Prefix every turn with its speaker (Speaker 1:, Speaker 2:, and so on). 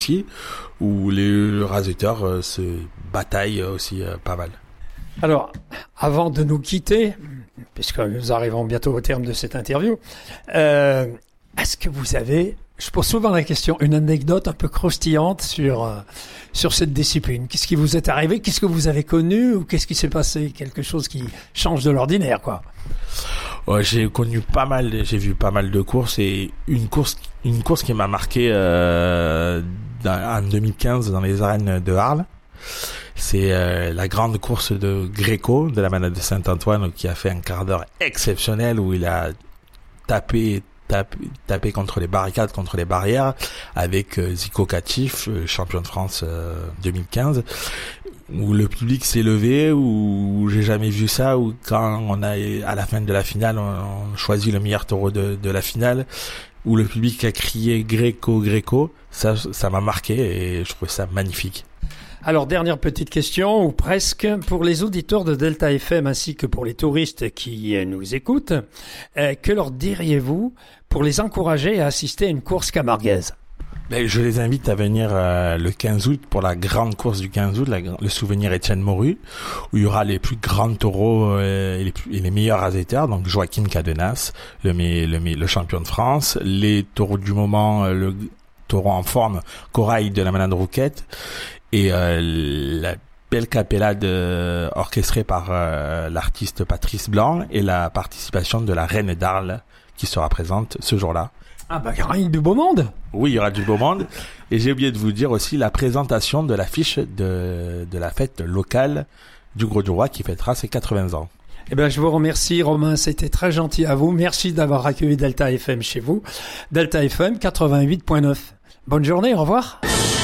Speaker 1: aussi, où les raseurs se bataillent aussi pas mal.
Speaker 2: Alors, avant de nous quitter, puisque nous arrivons bientôt au terme de cette interview, est-ce que vous avez, je pose souvent la question, une anecdote un peu croustillante sur cette discipline? Qu'est-ce qui vous est arrivé? Qu'est-ce que vous avez connu? Ou qu'est-ce qui s'est passé? Quelque chose qui change de l'ordinaire, quoi.
Speaker 1: Ouais, j'ai vu pas mal de courses, et une course qui m'a marqué en 2015 dans les arènes de Arles. C'est la grande course de Gréco de la Manade de Saint-Antoine, qui a fait un quart d'heure exceptionnel, où il a tapé contre les barricades, contre les barrières, avec Zico Katif, champion de France 2015, où le public s'est levé, où j'ai jamais vu ça, où quand à la fin de la finale, on choisit le meilleur taureau de la finale, où le public a crié Gréco, ça m'a marqué, et je trouvais ça magnifique.
Speaker 2: Alors, dernière petite question, ou presque, pour les auditeurs de Delta FM ainsi que pour les touristes qui nous écoutent, que leur diriez-vous pour les encourager à assister à une course camarguaise?
Speaker 1: Je les invite à venir le 15 août pour la grande course du 15 août, le souvenir Étienne Moru, où il y aura les plus grands taureaux et les meilleurs raseteurs, donc Joaquin Cadenas, le champion de France, les taureaux du moment, le taureau en forme, Corail de la Manade Rouquette, et la belle capellade orchestrée par l'artiste Patrice Blanc, et la participation de la reine d'Arles qui sera présente ce jour-là.
Speaker 2: Ah il y aura du beau monde. Oui,
Speaker 1: il y aura du beau monde. Et j'ai oublié de vous dire aussi la présentation de l'affiche de la fête locale du Gros du Roi, qui fêtera ses 80 ans.
Speaker 2: Je vous remercie, Romain, c'était très gentil à vous. Merci d'avoir accueilli Delta FM chez vous. Delta FM 88.9. Bonne journée, au revoir.